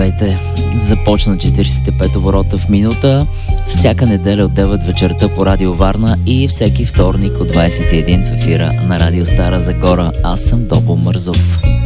Здравейте! Започна 45 оборота в минута, всяка неделя от 9 вечерта по Радио Варна и всеки вторник от 21 в ефира на Радио Стара Загора. Аз съм Добо Мързов.